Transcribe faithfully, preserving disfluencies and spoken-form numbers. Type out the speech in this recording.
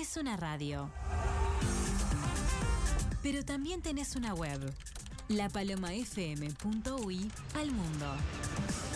tenés una radio. Pero también tenés una web, la paloma f m punto u y al mundo.